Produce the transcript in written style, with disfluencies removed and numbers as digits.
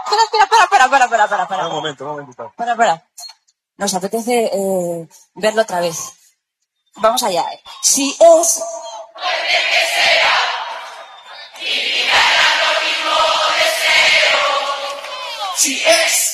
Para. Un momento. Para. Nos apetece verlo otra vez. Vamos allá. Si es... Si es...